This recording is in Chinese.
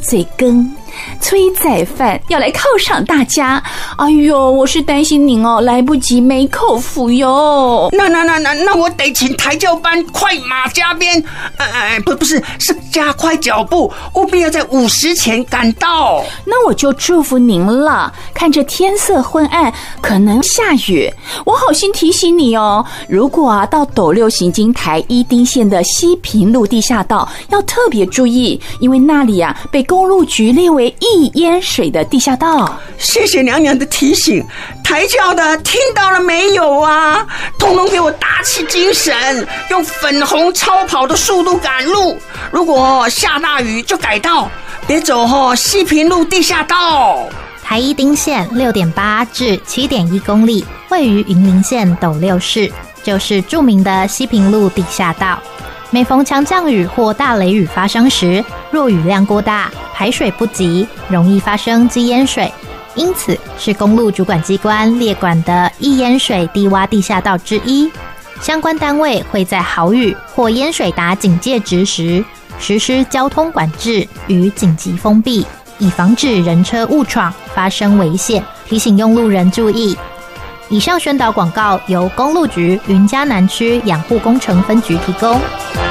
嘴羹、催仔饭要来犒赏大家。哎呦，我是担心您哦，来不及没口福哟。 那我得请抬轿班快马加鞭，不是加快脚步，务必要在5时前赶到。 那我就祝福您了。看着天色昏暗，可能下雨，我好心提醒你哦，如果到斗六行经台一丁线的西平路地下道，要特别注意，因为那里被公路局列为易淹水的地下道。 谢谢娘娘的提醒，抬轿的听到了没有啊？统统给我打起精神，用粉红超跑的速度赶路。如果下大雨就改道，别走西平路地下道。 台一丁线6.8至7.1公里，位于云林县斗六市，就是著名的西平路地下道。每逢强降雨或大雷雨发生时，若雨量过大，排水不及，容易发生积淹水，因此是公路主管机关列管的易淹水低洼地下道之一。相关单位会在豪雨或淹水达警戒值时，实施交通管制与紧急封闭，以防止人车误闯发生危险，提醒用路人注意。以上宣导广告由公路局云嘉南区养护工程分局提供。